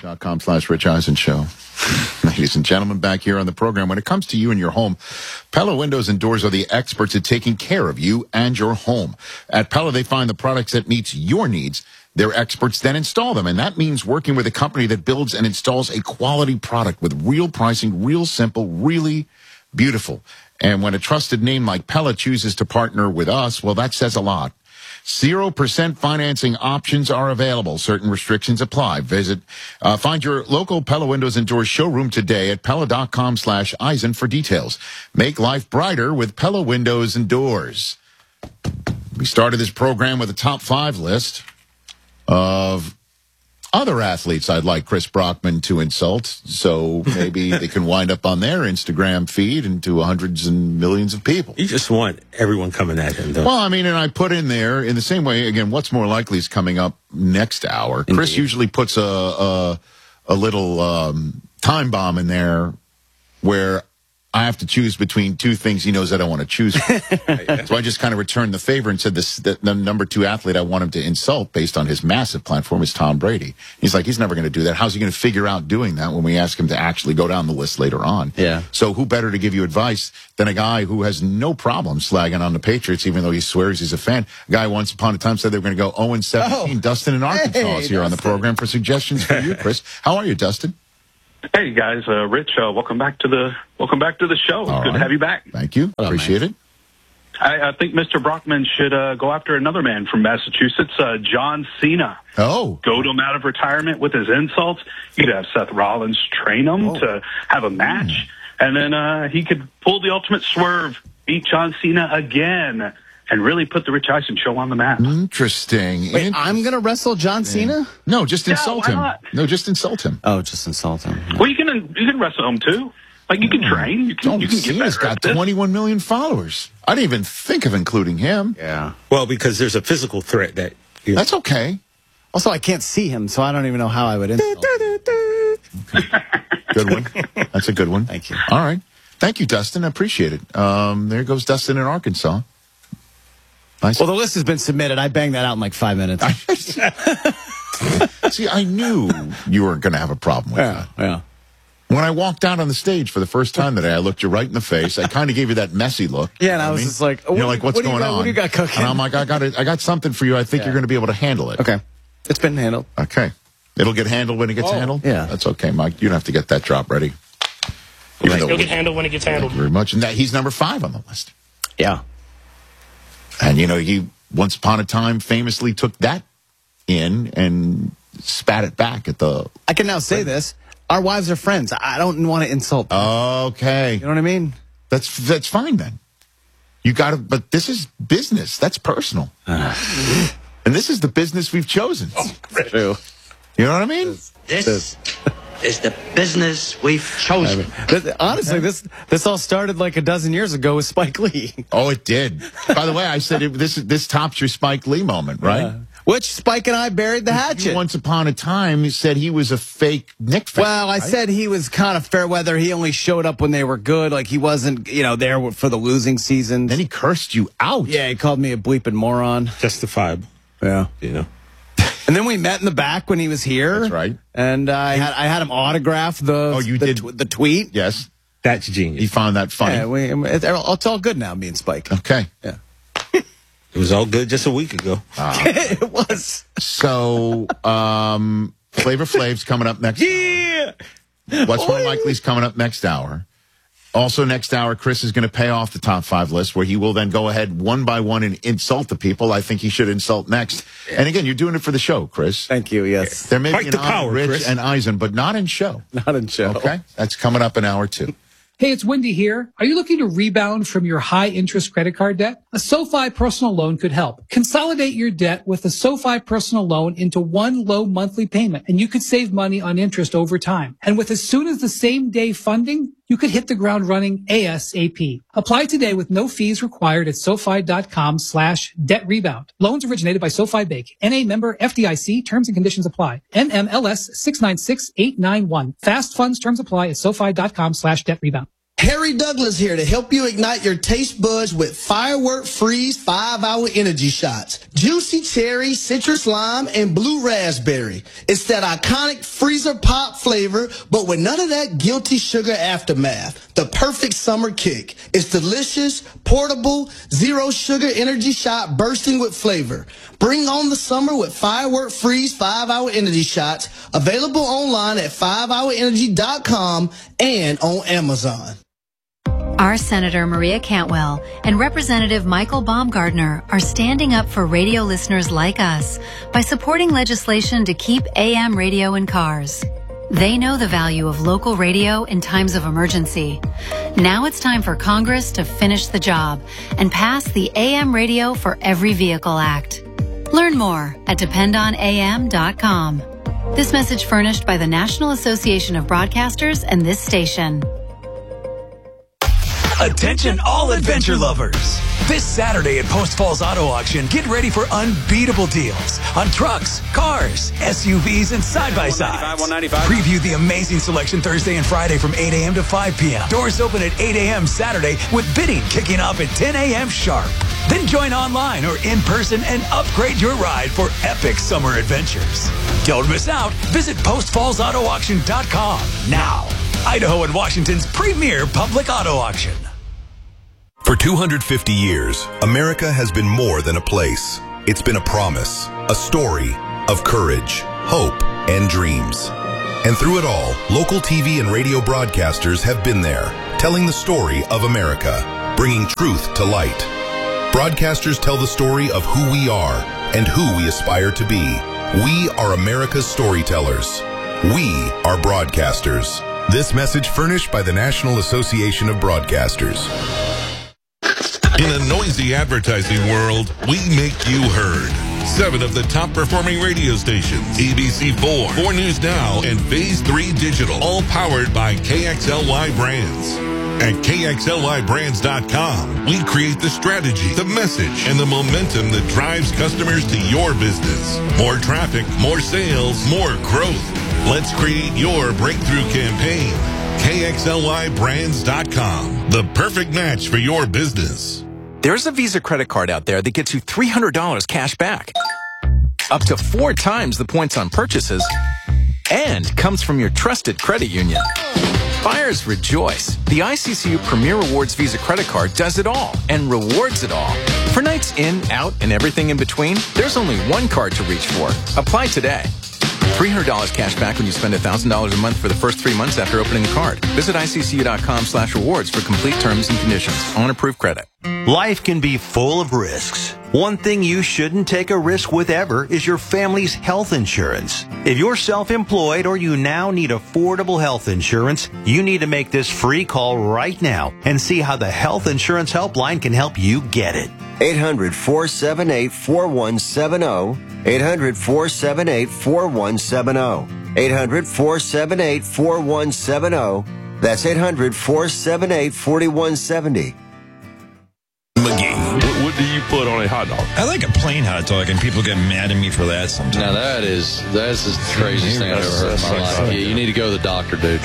Facebook.com/Rich Eisen Show. Ladies and gentlemen, back here on the program, when it comes to you and your home, Pella Windows and Doors are the experts at taking care of you and your home. At Pella, they find the products that meets your needs. Their experts then install them, and that means working with a company that builds and installs a quality product with real pricing, real simple, really beautiful. And when a trusted name like Pella chooses to partner with us, well, that says a lot. 0% financing options are available. Certain restrictions apply. Find your local Pella Windows and Doors showroom today at Pella.com/Eisen for details. Make life brighter with Pella Windows and Doors. We started this program with a top 5 list of other athletes I'd like Chris Brockman to insult, so maybe they can wind up on their Instagram feed and to hundreds and millions of people. You just want everyone coming at him, though. Well, I mean, and I put in there, in the same way, again, what's more likely is coming up next hour. Indeed. Chris usually puts a little time bomb in there where I have to choose between two things he knows I don't want to choose. So I just kind of returned the favor and said the number 2 athlete I want him to insult based on his massive platform is Tom Brady. He's like, he's never going to do that. How's he going to figure out doing that when we ask him to actually go down the list later on? Yeah. So who better to give you advice than a guy who has no problem slagging on the Patriots, even though he swears he's a fan. A guy once upon a time said they were going to go 0-17. Oh. Dustin in Arkansas is here on the program for suggestions for you, Chris. How are you, Dustin? Hey guys, Rich, welcome back to the show. It's good to have you back. Thank you. Appreciate it. I think Mr. Brockman should go after another man from Massachusetts, John Cena. Oh. Goad him out of retirement with his insults. You could have Seth Rollins train him to have a match, and then he could pull the ultimate swerve, beat John Cena again, and really put the Rich Eisen Show on the map. Interesting. Wait, I'm going to wrestle John Cena? No, just insult him. Not? No, just insult him. Oh, just insult him. Well, you can wrestle him too. Like you can train. You can get Cena's better. Got 21 million followers. I didn't even think of including him. Yeah. Well, because there's a physical threat that. That's okay. Also, I can't see him, so I don't even know how I would insult him. Good one. That's a good one. Thank you. All right. Thank you, Dustin. I appreciate it. There goes Dustin in Arkansas. Nice. Well, the list has been submitted. I banged that out in like 5 minutes. See, I knew you weren't going to have a problem with that. Yeah. When I walked out on the stage for the first time today, I looked you right in the face. I kind of gave you that messy look. Yeah, and I was just like, you're like, what's going on? What do you got cooking? And I'm like, I got something for you. I think you're going to be able to handle it. Okay. It's been handled. Okay. It'll get handled when it gets handled? Yeah. That's okay, Mike. You don't have to get that drop ready. It'll get handled when it gets handled. Thank you very much. And he's number 5 on the list. Yeah. And, he once upon a time famously took that in and spat it back at the... I can now say this. Our wives are friends. I don't want to insult them. Okay. You know what I mean? That's fine then. You got to... But this is business. That's personal. And this is the business we've chosen. Oh, true. You know what I mean? This is the business we've chosen. Honestly, this all started like a dozen years ago with Spike Lee. Oh, it did. By the way, I said this tops your Spike Lee moment, right? Which Spike and I buried the hatchet. Once upon a time, you said he was a fake Knick fan. Well, I said he was kind of fair weather. He only showed up when they were good. Like he wasn't, there for the losing seasons. Then he cursed you out. Yeah, he called me a bleeping moron. Justifiable. Yeah. And then we met in the back when he was here. That's right. And I had him autograph the tweet. Yes. That's genius. He found that funny. Yeah, it's all good now, me and Spike. Okay. Yeah. It was all good just a week ago. It was. So, Flavor Flav's coming up next hour. What's More Likely is coming up next hour. Also next hour, Chris is going to pay off the top 5 list, where he will then go ahead one by one and insult the people I think he should insult next. And again, you're doing it for the show, Chris. Thank you, yes. There may Fight be the power, Rich Chris. and Eisen, but not in show. Not in show. Okay? That's coming up in hour 2. Hey, it's Wendy here. Are you looking to rebound from your high-interest credit card debt? A SoFi personal loan could help. Consolidate your debt with a SoFi personal loan into one low monthly payment, and you could save money on interest over time. And with as soon as the same day funding, you could hit the ground running ASAP. Apply today with no fees required at SoFi.com/debt rebound. Loans originated by SoFi Bank. NA member FDIC. Terms and conditions apply. NMLS 696891. Fast funds terms apply at SoFi.com/debt rebound. Harry Douglas here to help you ignite your taste buds with Firework Freeze 5-Hour Energy Shots. Juicy cherry, citrus lime, and blue raspberry. It's that iconic freezer pop flavor, but with none of that guilty sugar aftermath. The perfect summer kick. It's delicious, portable, zero sugar energy shot bursting with flavor. Bring on the summer with Firework Freeze 5-Hour Energy Shots. Available online at 5hourenergy.com and on Amazon. Our Senator Maria Cantwell and Representative Michael Baumgardner are standing up for radio listeners like us by supporting legislation to keep AM radio in cars. They know the value of local radio in times of emergency. Now it's time for Congress to finish the job and pass the AM Radio for Every Vehicle Act. Learn more at dependonam.com. This message furnished by the National Association of Broadcasters and this station. Attention all adventure lovers. This Saturday at Post Falls Auto Auction, get ready for unbeatable deals on trucks, cars, SUVs, and side-by-sides. Preview the amazing selection Thursday and Friday from 8 a.m. to 5 p.m. Doors open at 8 a.m. Saturday with bidding kicking off at 10 a.m. sharp. Then join online or in person and upgrade your ride for epic summer adventures. Don't miss out. Visit postfallsautoauction.com now. Idaho and Washington's premier public auto auction. For 250 years, America has been more than a place. It's been a promise, a story of courage, hope, and dreams. And through it all, local TV and radio broadcasters have been there, telling the story of America, bringing truth to light. Broadcasters tell the story of who we are and who we aspire to be. We are America's storytellers. We are broadcasters. This message furnished by the National Association of Broadcasters. In a noisy advertising world, we make you heard. 7 of the top performing radio stations, ABC4, 4 News Now, and Phase 3 Digital, all powered by KXLY Brands. At KXLYBrands.com, we create the strategy, the message, and the momentum that drives customers to your business. More traffic, more sales, more growth. Let's create your breakthrough campaign. KXLYBrands.com, the perfect match for your business. There's a Visa credit card out there that gets you $300 cash back, up to 4 times the points on purchases, and comes from your trusted credit union. Buyers rejoice. The ICCU Premier Rewards Visa credit card does it all and rewards it all. For nights in, out, and everything in between, there's only one card to reach for. Apply today. $300 cash back when you spend $1,000 a month for the first 3 months after opening the card. Visit ICCU.com/rewards for complete terms and conditions on approved credit. Life can be full of risks. One thing you shouldn't take a risk with ever is your family's health insurance. If you're self-employed or you now need affordable health insurance, you need to make this free call right now and see how the Health Insurance Helpline can help you get it. 800-478-4170. 800-478-4170. 800-478-4170. That's 800-478-4170. McGee. What do you put on a hot dog? I like a plain hot dog, and people get mad at me for that sometimes. Now that's the craziest thing I've ever heard in my life. Yeah, you need to go to the doctor, dude.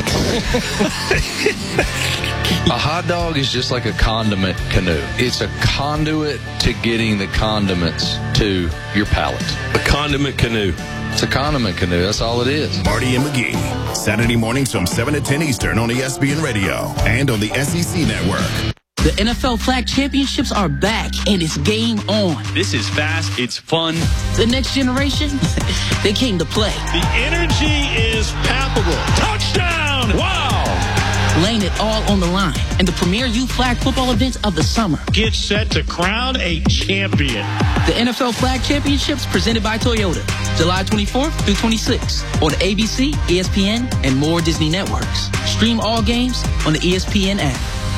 A hot dog is just like a condiment canoe. It's a conduit to getting the condiments to your palate. A condiment canoe. It's a condiment canoe. That's all it is. Marty and McGee, Saturday mornings from 7 to 10 Eastern on ESPN Radio and on the SEC Network. The NFL Flag Championships are back, and it's game on. This is fast. It's fun. The next generation, they came to play. The energy is palpable. Touchdown! Wow! Laying it all on the line. And the premier youth flag football events of the summer. Get set to crown a champion. The NFL Flag Championships presented by Toyota. July 24th through 26th on ABC, ESPN, and more Disney networks. Stream all games on the ESPN app.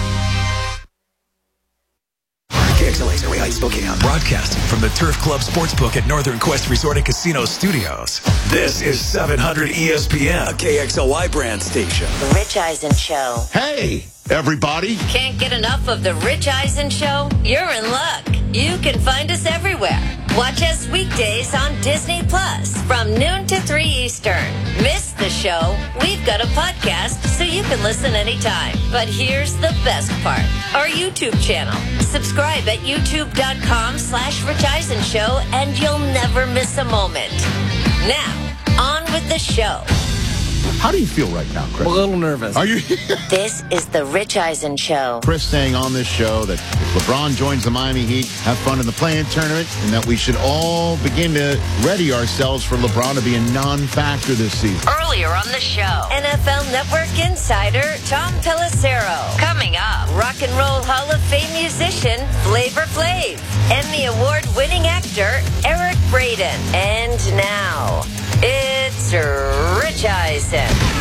KXLA's Area Spokane, broadcasting from the Turf Club Sportsbook at Northern Quest Resort and Casino Studios. This is 700 ESPN, a KXLY brand station. The Rich Eisen Show. Hey, everybody. Can't get enough of the Rich Eisen Show? You're in luck. You can find us everywhere. Watch us weekdays on Disney Plus from noon to 3 Eastern. Miss the show show, we've got a podcast so you can listen anytime. But here's the best part. Our YouTube channel. Subscribe at youtube.com/Rich Eisen Show and you'll never miss a moment. Now, on with the show. How do you feel right now, Chris? A little nervous. Are you? This is the Rich Eisen Show. Chris saying on this show that if LeBron joins the Miami Heat, have fun in the play-in tournament, and that we should all begin to ready ourselves for LeBron to be a non-factor this season. Earlier on the show, NFL Network insider Tom Pelissero. Coming up, Rock and Roll Hall of Fame musician Flavor Flav. Emmy Award-winning actor Eric Braeden. And now, it's Rich Eisen.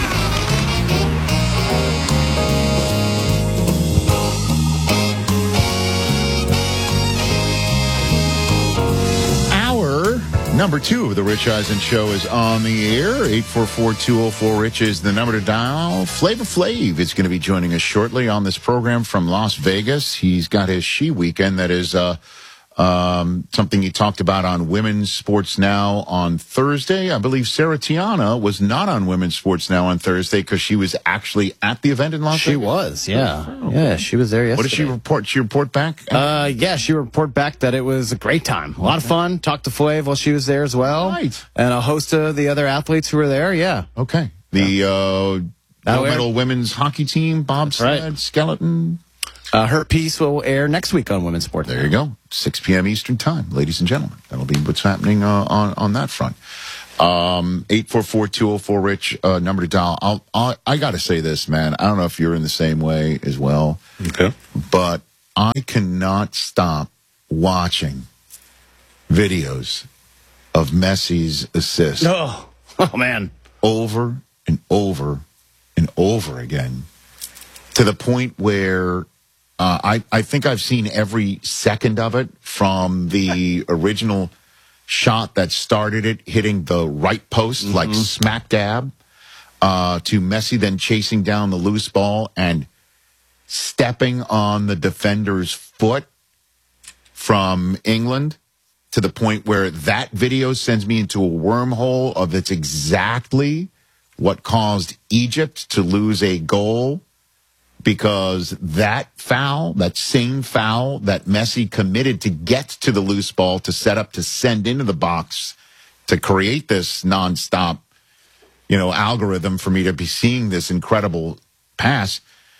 Hour number 2 of the Rich Eisen Show is on the air. 844-204-RICH is the number to dial. Flavor Flav is going to be joining us shortly on this program from Las Vegas. He's got his She Weekend that is something he talked about on Women's Sports Now on Thursday. I believe Sarah Tiana was not on Women's Sports Now on Thursday because she was actually at the event in Las Vegas. She was, yeah. Yeah, she was there yesterday. What did she report? She report back? Yeah, she reported back that it was a great time. A lot of fun. Talked to Flav while she was there as well. Right. And a host of the other athletes who were there, yeah. Okay. The gold medal women's hockey team, bobsled, skeleton. Her piece will air next week on Women's Sports. There you go. 6 p.m. Eastern Time, ladies and gentlemen. That'll be what's happening on that front. 844-204-RICH, number to dial. I got to say this, man. I don't know if you're in the same way as well. Okay. But I cannot stop watching videos of Messi's assists. Oh, man. Over and over and over again, to the point where I think I've seen every second of it, from the original shot that started it hitting the right post, like smack dab, to Messi then chasing down the loose ball and stepping on the defender's foot from England, to the point where that video sends me into a wormhole of it's exactly what caused Egypt to lose a goal. Because that foul, that same foul that Messi committed to get to the loose ball to set up to send into the box to create this nonstop, algorithm for me to be seeing this incredible pass.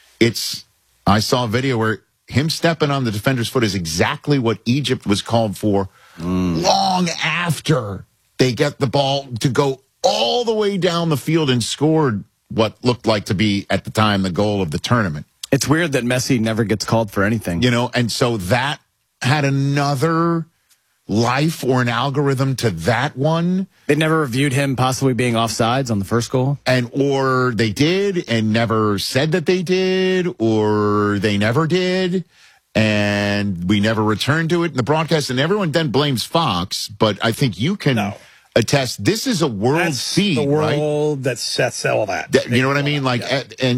I saw a video where him stepping on the defender's foot is exactly what Egypt was called for long after they get the ball to go all the way down the field and scored what looked like to be, at the time, the goal of the tournament. It's weird that Messi never gets called for anything. And so that had another life or an algorithm to that one. They never reviewed him possibly being offsides on the first goal? Or they did and never said that they did, or they never did, and we never returned to it in the broadcast, and everyone then blames Fox, but I think you can... attest, this is a world feed, the world right? that sets all that. You know what I mean? Like,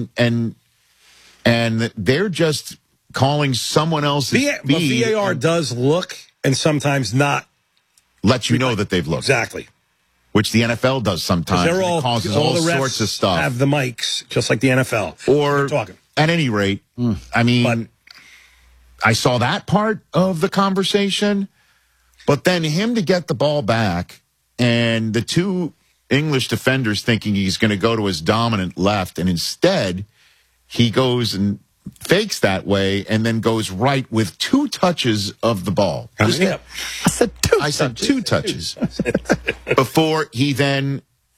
and they're just calling someone else's feed. But VAR does look and sometimes not let you know that they've looked. Exactly. Which the NFL does sometimes. It causes all the refs sorts of stuff. Have the mics, just like the NFL. Or, at any rate, I mean, I saw that part of the conversation, but then him to get the ball back, and the two English defenders thinking he's going to go to his dominant left, and instead he goes and fakes that way and then goes right with 2 touches of the ball. I said two touches. Before he then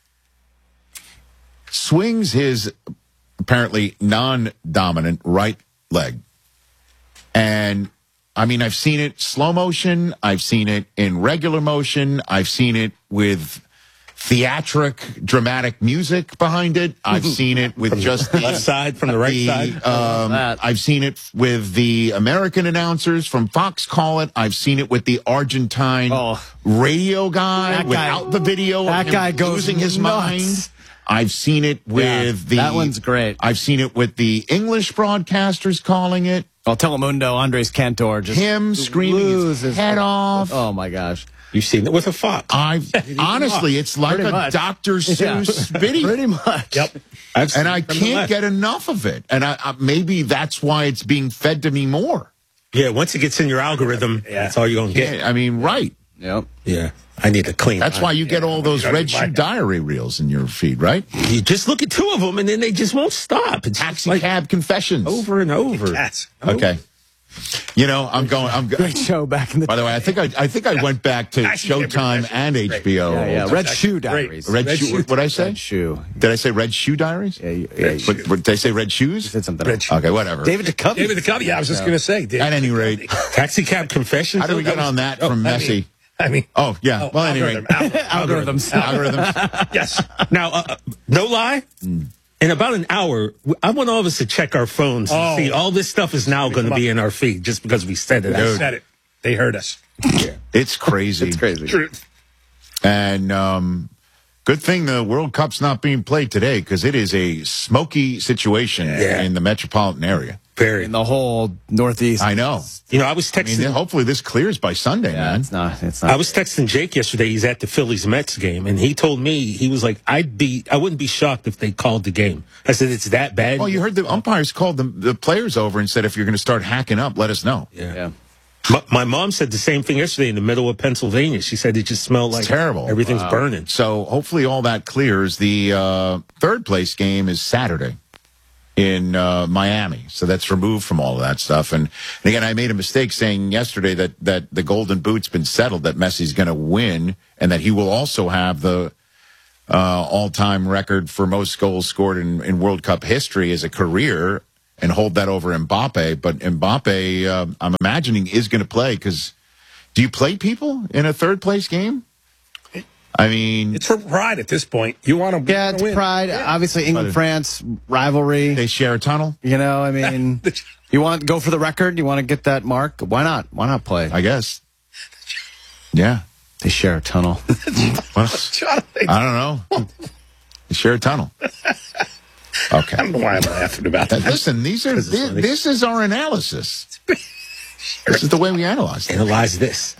swings his apparently non-dominant right leg. And I mean, I've seen it slow motion. I've seen it in regular motion. I've seen it with theatric, dramatic music behind it. I've seen it with just the left side, from the right side. I've seen it with the American announcers from Fox call it. I've seen it with the Argentine radio guy without the video. That guy goes losing his mind. I've seen it with that one's great. I've seen it with the English broadcasters calling it. Telemundo, Andres Cantor, just him screaming his head off. Oh my gosh! You've seen it with a fox. Honestly, it's like Pretty a much. Dr. Seuss video. Pretty much. Yep. And I can't get enough of it. And I maybe that's why it's being fed to me more. Yeah, once it gets in your algorithm, that's all you're going to get. I mean, right. Yep. Yeah. I need to clean. That's why you get all those Red Shoe Diary reels in your feed, right? You just look at two of them, and then they just won't stop. It's Taxi Cab Confessions. over and over. Cats. Okay. You know, I'm Great show back in the By the way, I think I went back to Showtime and HBO. Yeah. Red Shoe Diaries. Red Shoe. What did I say? Red Shoe. Did I say Red Shoe Diaries? Yeah. What, did I say Red Shoes? You said something. Red Shoe. Okay, whatever. David Duchovny. David Duchovny. Yeah, I was just going to say. At any rate, Taxi Cab Confessions. how do we get on that from Messi? I mean, Oh, yeah. Well, anyway. Algorithms. Algorithms. yes. Now, no lie, in about an hour, I want all of us to check our phones and see all this stuff is now going to be in our feed just because we said it. I said it. They heard us. It's crazy. It's crazy. Truth. And good thing the World Cup's not being played today because it is a smoky situation in the metropolitan area. Very. In the whole Northeast. I know. You know, I was texting. Hopefully this clears by Sunday, man. It's not. I was texting Jake yesterday. He's at the Phillies Mets game, and he told me he was like, I wouldn't be shocked if they called the game. I said, it's that bad. Oh, you heard the umpires called the players over and said, if you're going to start hacking up, let us know. Yeah. My mom said the same thing yesterday in the middle of Pennsylvania. She said it just smelled like terrible. Everything's burning. So hopefully all that clears. The third place game is Saturday in Miami. So that's removed from all of that stuff. And again, I made a mistake saying yesterday that the Golden Boot's been settled, that Messi's going to win, and that he will also have the all-time record for most goals scored in World Cup history as a career and hold that over Mbappe. But Mbappe, I'm imagining, is going to play because do you play people in a third-place game? I mean, it's for pride at this point. You want to Yeah, it's pride. Yeah. Obviously, England-France rivalry. They share a tunnel. You know, I mean, you want to go for the record? You want to get that mark? Why not? Why not play? I guess. Yeah. They share a tunnel. Well, I don't know. They share a tunnel. Okay. I don't know why I'm laughing about that. Listen, this is our analysis. This is the way we analyze things. Analyze this.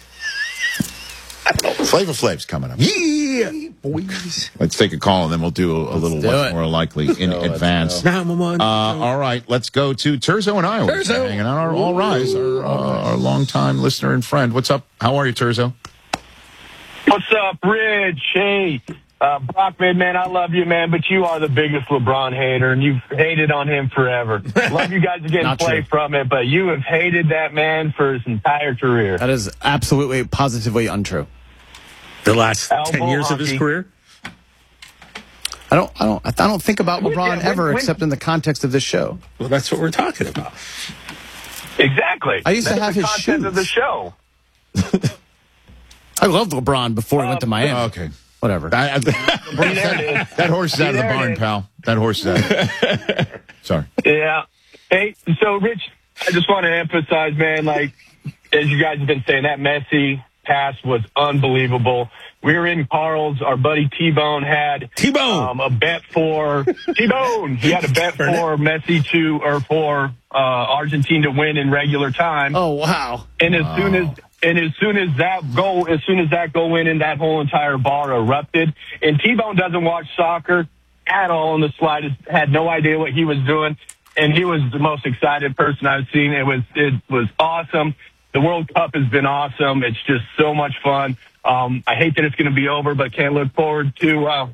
Flavor Flav's coming up. Yeah, boys. Let's take a call and then we'll do a little what's more likely in advance. All right, let's go to Terzo in Iowa. Terzo. Hanging on our All Rise, our longtime listener and friend. What's up? How are you, Terzo? What's up, Rich? Hey, Brockman, man, I love you, man, but you are the biggest LeBron hater, and you've hated on him forever. Love you guys are getting play from it, but you have hated that man for his entire career. That is absolutely, positively untrue. The last 10 years of his career? I don't think about LeBron ever except in the context of this show. Well, that's what we're talking about. Exactly. I used to have the his content shoes. of the show. I loved LeBron before he went to Miami. Okay. Whatever. That horse is out of the barn, pal. That horse is out. Sorry. Yeah. Hey, so, Rich, I just want to emphasize, man, like, as you guys have been saying, that Messi pass was unbelievable. We were in Carl's. Our buddy T-Bone had a bet for T-Bone. He had a bet for Messi for Argentina to win in regular time. Oh, wow. And as soon as that goal went in, that whole entire bar erupted. And T-Bone doesn't watch soccer at all in the slightest, had no idea what he was doing. And he was the most excited person I've seen. It was awesome. The World Cup has been awesome. It's just so much fun. I hate that it's going to be over, but can't wait to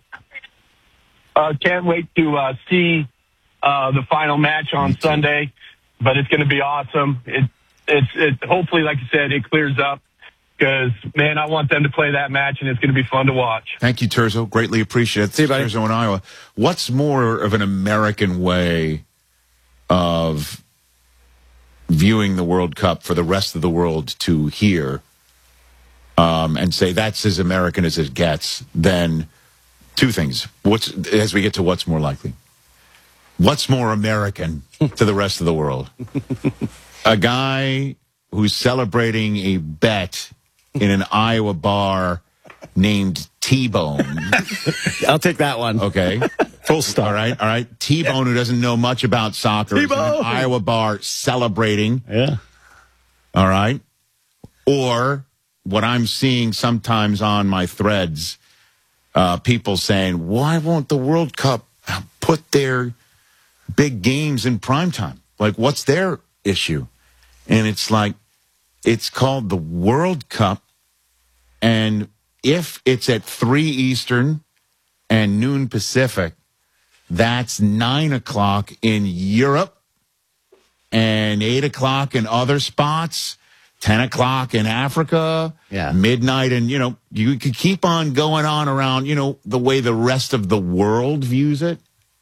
see the final match on Sunday. But it's going to be awesome. It's hopefully, like you said, it clears up because, man, I want them to play that match, and it's going to be fun to watch. Thank you, Terzo. Greatly appreciate it. See you, buddy. Terzo in Iowa. What's more of an American way of viewing the World Cup for the rest of the world to hear and say that's as American as it gets, then two things. As we get to what's more likely. What's more American to the rest of the world? A guy who's celebrating a bet in an Iowa bar named T-Bone. I'll take that one. Okay. Full stop. All right. T-Bone, who doesn't know much about soccer, is in an Iowa bar celebrating. Yeah. All right. Or what I'm seeing sometimes on my threads, people saying, why won't the World Cup put their big games in primetime? Like, what's their issue? And it's like, it's called the World Cup. And if it's at 3 Eastern and noon Pacific, that's 9 o'clock in Europe and 8 o'clock in other spots, 10 o'clock in Africa, midnight. And, you could keep on going on around, the way the rest of the world views it.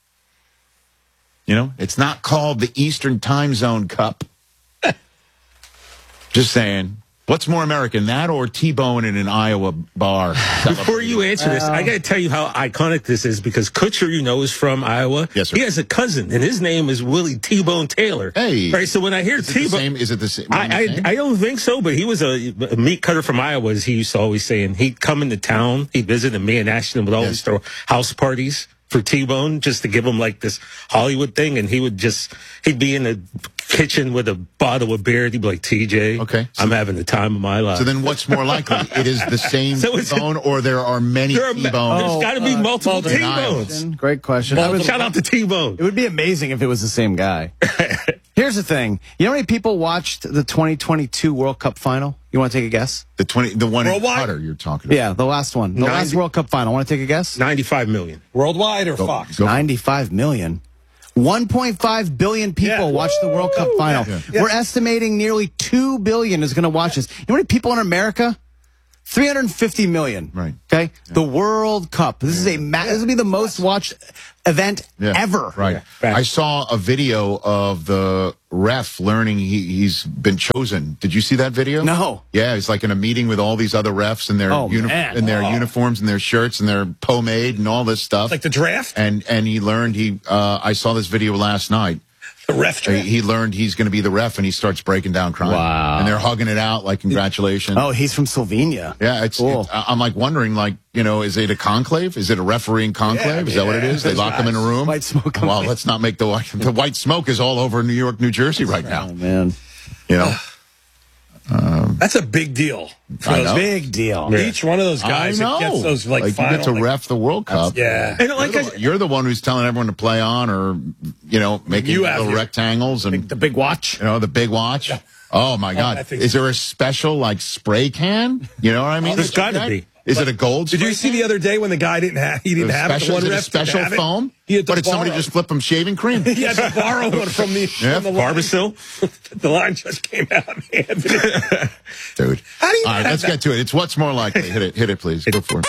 It's not called the Eastern Time Zone Cup. Just saying. What's more American, that or T-Bone in an Iowa bar? Before you answer this, I got to tell you how iconic this is, because Kutcher, is from Iowa. Yes, sir. He has a cousin, and his name is Willie T-Bone Taylor. Hey. Right, so when I hear T-Bone... Is it the same? I don't think so, but he was a meat cutter from Iowa, as he used to always say, and he'd come into town, he'd visit, and me and Ashton would always throw house parties for T-Bone, just to give him like this Hollywood thing, and he'd be in the kitchen with a bottle of beer, and he'd be like, TJ, okay, I'm having the time of my life. So then what's more likely? It is the same T-Bone, or there are many T-Bones? There's got to be multiple T-Bones. Great question. Shout out to T-Bone. It would be amazing if it was the same guy. Here's the thing. You know how many people watched the 2022 World Cup final? You want to take a guess? The one in Qatar you're talking about. Yeah, the last one. The last World Cup final. Want to take a guess? 95 million. Worldwide or Fox? 95 million. 1.5 billion people watched the World Cup final. We're estimating nearly 2 billion is going to watch this. You know how many people in America? 350 million. Right. Okay? The World Cup. This is this will be the most watched event ever. Right. I saw a video of the ref learning he's been chosen. Did you see that video? No. Yeah, he's like in a meeting with all these other refs in their uniforms and their shirts and their pomade and all this stuff. Like the draft? And he learned I saw this video last night. The ref draft. He learned he's going to be the ref, and he starts breaking down crying. Wow. And they're hugging it out like, congratulations. Oh, he's from Slovenia. Yeah, cool. I'm like wondering, is it a conclave? Is it a refereeing conclave? Is that what it is? They lock him in a room? White smoke. Well, let's not make the white smoke is all over New York, New Jersey right now. Oh, man. That's a big deal. Big deal. Yeah. Each one of those guys that gets those you get to ref the World Cup. Yeah. And you're the one who's telling everyone to play on, or making little rectangles and the big watch. The big watch. Yeah. Oh my God! Is there a special spray can? You know what I mean? There's got to be. Is it a gold? Did you see the other day when the guy didn't have it? Is it a special foam? But did somebody just flip him shaving cream? He had to borrow one from the Barbasol. The line just came out and handed it. Dude. How do you All right, let's get to it. It's what's more likely. Hit it, please. Go for it.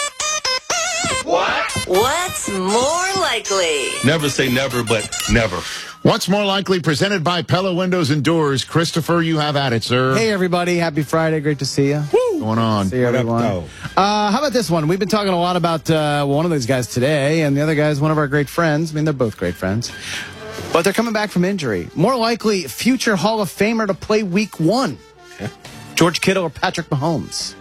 What's more likely? Never say never, but never. What's more likely, presented by Pella Windows and Doors. Christopher, you have at it, sir. Hey, everybody. Happy Friday. Great to see you. What's going on? See you, everyone. How about this one? We've been talking a lot about one of these guys today, and the other guy is one of our great friends. I mean, they're both great friends. But they're coming back from injury. More likely, future Hall of Famer to play Week 1. Yeah. George Kittle or Patrick Mahomes?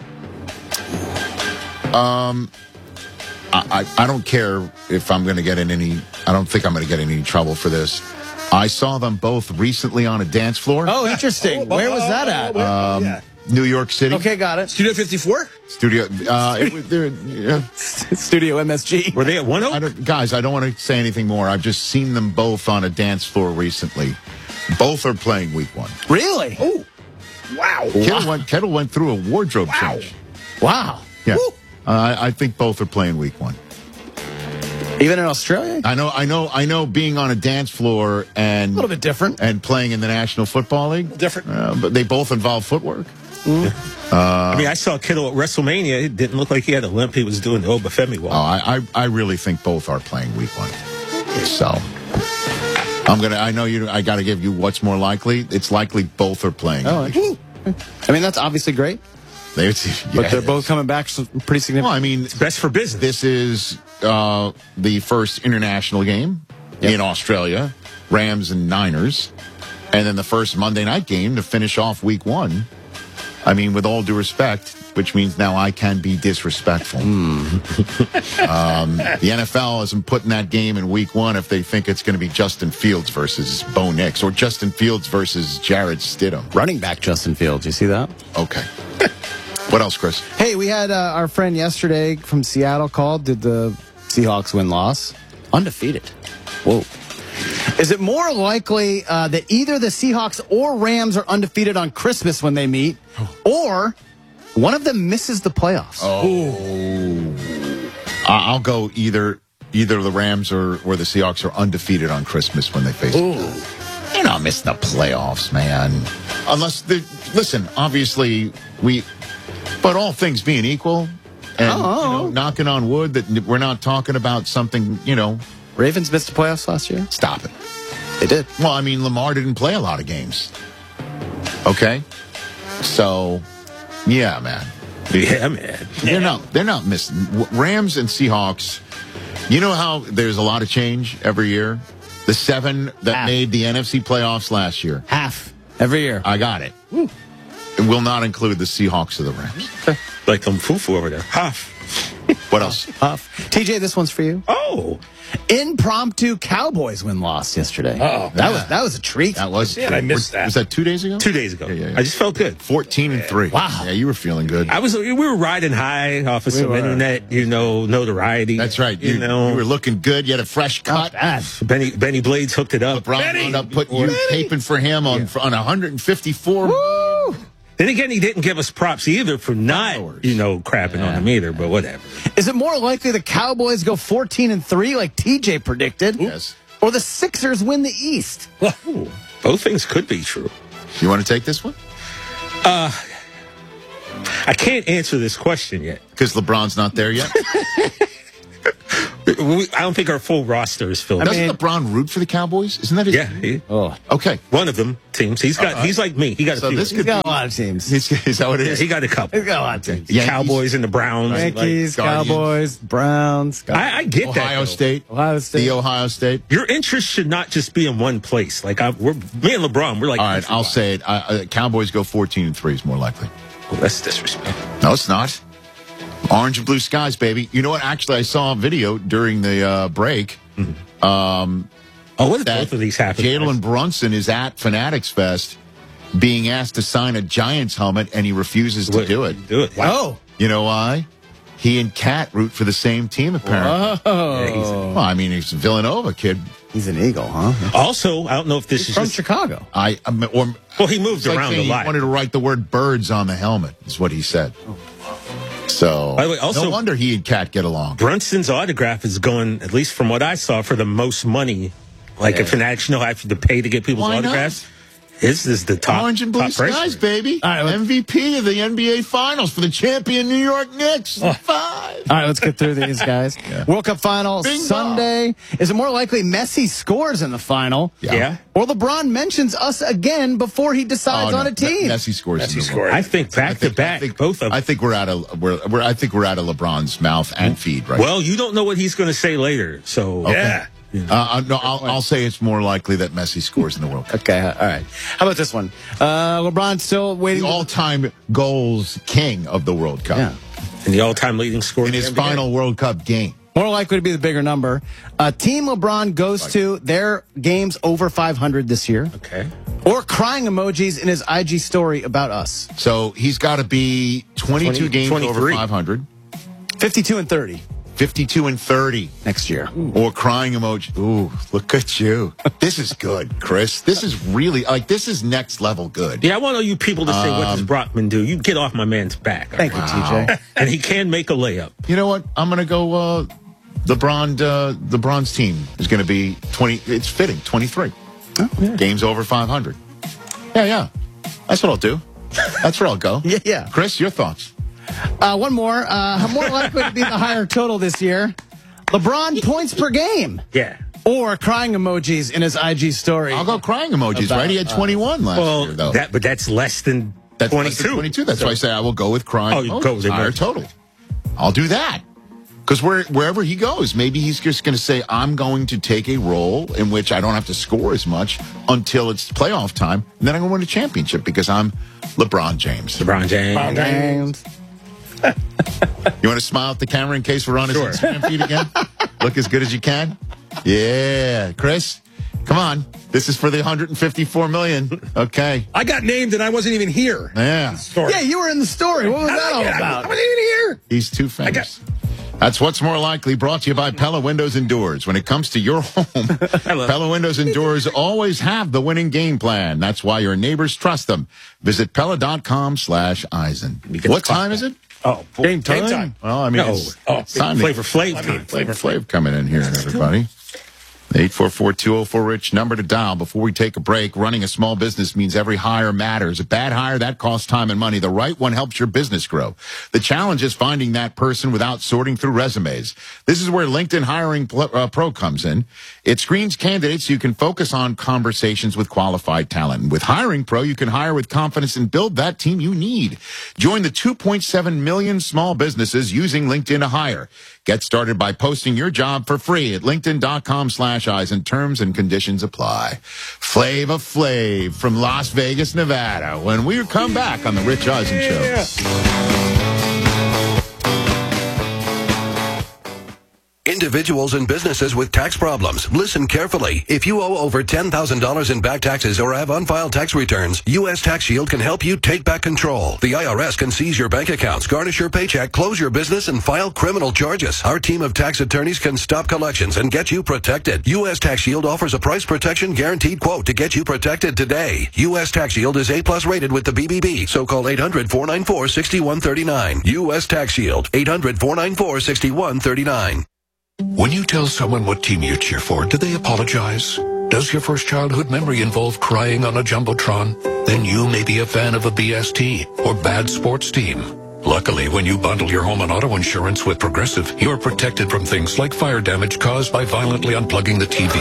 I don't care if I'm going to get in any... I don't think I'm going to get in any trouble for this. I saw them both recently on a dance floor. Oh, interesting. Where was that at? New York City. Okay, got it. Studio 54? Studio MSG. Were they at 1-0? Guys, I don't want to say anything more. I've just seen them both on a dance floor recently. Both are playing Week 1. Really? Oh, wow. Kittle went through a wardrobe change. Wow. Yeah. I think both are playing Week 1. Even in Australia? I know being on a dance floor and... A little bit different. And playing in the National Football League. Different. But they both involve footwork. I saw Kittle at WrestleMania. It didn't look like he had a limp. He was doing the Obafemi walk. I really think both are playing Week 1. So... I got to give you what's more likely. It's likely both are playing. Oh, I mean, that's obviously great. But they're both coming back pretty significant. Well, I mean, it's best for business. This is the first international game in Australia, Rams and Niners, and then the first Monday night game to finish off Week 1. I mean, with all due respect, which means now I can be disrespectful. The NFL isn't putting that game in Week 1 if they think it's going to be Justin Fields versus Bo Nix or Justin Fields versus Jared Stidham. Running back Justin Fields, you see that? Okay. What else, Chris? Hey, we had our friend yesterday from Seattle called. Did the Seahawks win-loss? Undefeated. Whoa. Is it more likely that either the Seahawks or Rams are undefeated on Christmas when they meet, or one of them misses the playoffs? I'll go either the Rams or the Seahawks are undefeated on Christmas when they face them. They're not missing the playoffs, man. Unless, listen, obviously, but all things being equal, and knocking on wood that we're not talking about something, Ravens missed the playoffs last year? Stop it. They did. Well, I mean, Lamar didn't play a lot of games. Okay? So, yeah, man. Yeah, man. They're not missing. Rams and Seahawks, you know how there's a lot of change every year? The 7 that made the NFC playoffs last year. Half. Every year. I got it. It will not include the Seahawks or the Rams. Like Fufu over there. Half. What else? TJ, this one's for you. Oh. Impromptu Cowboys win-loss yesterday. That was a treat. That was. Yeah, I missed that. Was that 2 days ago? 2 days ago. Yeah. I just felt good. 14-3. Wow. Yeah, you were feeling good. We were riding high off of some internet, notoriety. That's right. You were looking good. You had a fresh cut. Benny Blades hooked it up. LeBron wound up putting you taping for him on 154. Woo! Then again, he didn't give us props either for not, crapping on him either, but whatever. Is it more likely the Cowboys go 14-3 like TJ predicted? Yes. Or the Sixers win the East? Ooh, both things could be true. You want to take this one? I can't answer this question yet. Because LeBron's not there yet? I don't think our full roster is filled. Doesn't LeBron root for the Cowboys? Isn't that his team? Okay. One of them teams. He's like me. He got a few. He's got a lot of teams. Is that what it is? He got a couple. He's got a lot of teams. The Cowboys and the Browns. Yankees, Cowboys, Browns. I get Ohio that. State. The Ohio State. Your interest should not just be in one place. Like me and LeBron, we're like. All right, I'll say it. Cowboys go 14-3 is more likely. Well, that's disrespect. No, it's not. Orange and blue skies, baby. You know what? Actually, I saw a video during the break. What did both of these happen? Jalen Brunson is at Fanatics Fest being asked to sign a Giants helmet, and he refuses to do it. Wow. You know why? He and Cat root for the same team, apparently. Whoa. Well, I mean, he's a Villanova kid. He's an Eagle, huh? Also, I don't know if this is from Chicago. Well, he moved around a lot. He wanted to write the word birds on the helmet, is what he said. So, by the way, also, no wonder he and Cat get along. Brunson's autograph is going, at least from what I saw, for the most money. Like if an action have to pay to get people's autographs. His is the top. Orange and blue skies, baby. All right, MVP of the NBA Finals for the champion New York Knicks. 5. All right, let's get through these, guys. World Cup final Sunday. Is it more likely Messi scores in the final? Yeah. Or LeBron mentions us again before he decides on a team? Messi scores. I think back to back, both of them. I think we're out of LeBron's mouth and feed right now. Well, you don't know what he's going to say later, so yeah. No, I'll say it's more likely that Messi scores in the World Cup. Okay, all right. How about this one? LeBron still waiting. The all-time goals king of the World Cup. Yeah. And the all-time leading scorer in his final World Cup game. More likely to be the bigger number. Team LeBron goes to their games over 500 this year. Okay. Or crying emojis in his IG story about us. So he's got to be 22 games 23. over 500. 52 and 30. 52 and 30 next year. Or crying emoji. Ooh, look at you. This is good, Chris. This is really, this is next level good. Yeah, I want all you people to say, what does Brockman do? You get off my man's back. Thank you, TJ. And he can make a layup. You know what? I'm going to go, LeBron's team is going to be 20, it's fitting, 23. Oh, yeah. Games over 500. Yeah. That's what I'll do. That's where I'll go. Yeah. Chris, your thoughts? One more. More likely to be the higher total this year. LeBron points per game. Yeah. Or crying emojis in his IG story. I'll go crying emojis, right? He had 21 last year, though. But that's less than 22. Less than 22. That's why I say I will go with crying emojis. You go with higher total. I'll do that. Because wherever he goes, maybe he's just going to say, I'm going to take a role in which I don't have to score as much until it's playoff time. And then I'm going to win a championship because I'm LeBron James. LeBron James. You want to smile at the camera in case we're on his Instagram feed again? Look as good as you can? Yeah. Chris, Come on. This is for the $154 million. Okay. I got named and I wasn't even here. Yeah. Yeah, you were in the story. What was that all about? I wasn't even here. He's too famous. That's What's More Likely, brought to you by Pella Windows and Doors. When it comes to your home, Pella Windows and Doors always have the winning game plan. That's why your neighbors trust them. Visit Pella.com/Eisen. What time is it? Oh, game time. Well, I mean, it's time to Flavor Flav. Flavor Flav coming in here, everybody. 844-204-RICH, number to dial before we take a break. Running a small business means every hire matters. A bad hire, that costs time and money. The right one helps your business grow. The challenge is finding that person without sorting through resumes. This is where LinkedIn Hiring Pro comes in. It screens candidates so you can focus on conversations with qualified talent. And with Hiring Pro, you can hire with confidence and build that team you need. Join the 2.7 million small businesses using LinkedIn to hire. Get started by posting your job for free at linkedin.com/Eisen. Terms and conditions apply. Flavor Flav from Las Vegas, Nevada, when we come back on the Rich Eisen Show. Individuals and businesses with tax problems, listen carefully. If you owe over $10,000 in back taxes or have unfiled tax returns, U.S. Tax Shield can help you take back control. The IRS can seize your bank accounts, garnish your paycheck, close your business, and file criminal charges. Our team of tax attorneys can stop collections and get you protected. U.S. Tax Shield offers a price protection guaranteed quote to get you protected today. U.S. Tax Shield is A+ rated with the BBB, so call 800-494-6139. U.S. Tax Shield, 800-494-6139. When you tell someone what team you cheer for, do they apologize? Does your first childhood memory involve crying on a Jumbotron? Then you may be a fan of a BST or bad sports team. Luckily, when you bundle your home and auto insurance with Progressive, you're protected from things like fire damage caused by violently unplugging the TV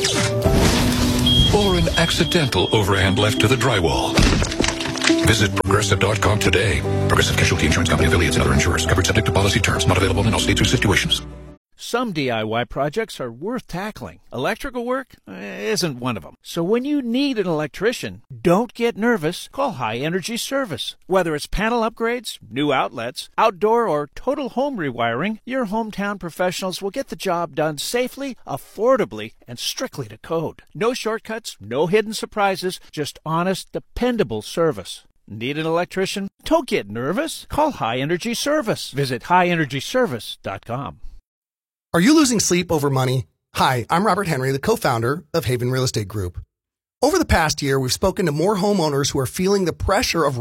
or an accidental overhand left to the drywall. Visit Progressive.com today. Progressive Casualty Insurance Company, affiliates, and other insurers. Covered subject to policy terms. Not available in all states or situations. Some DIY projects are worth tackling. Electrical work isn't one of them. So when you need an electrician, don't get nervous. Call High Energy Service. Whether it's panel upgrades, new outlets, outdoor or total home rewiring, your hometown professionals will get the job done safely, affordably, and strictly to code. No shortcuts, no hidden surprises, just honest, dependable service. Need an electrician? Don't get nervous. Call High Energy Service. Visit highenergyservice.com. Are you losing sleep over money? Hi, I'm Robert Henry, the co-founder of Haven Real Estate Group. Over the past year, we've spoken to more homeowners who are feeling the pressure of